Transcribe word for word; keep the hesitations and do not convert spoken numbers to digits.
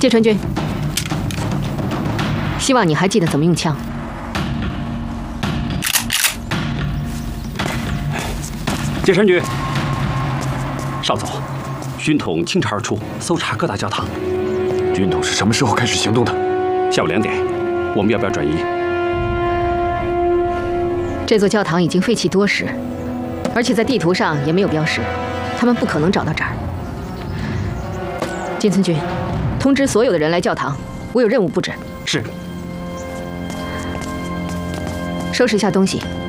芥川君，希望你还记得怎么用枪。 芥川君，少总，军统倾巢而出，搜查各大教堂。 军统是什么时候开始行动的？ 下午两点。我们要不要转移？ 这座教堂已经废弃多时，而且在地图上也没有标识，他们不可能找到这儿。金村君，通知所有的人来教堂，我有任务布置。 是。 收拾一下东西，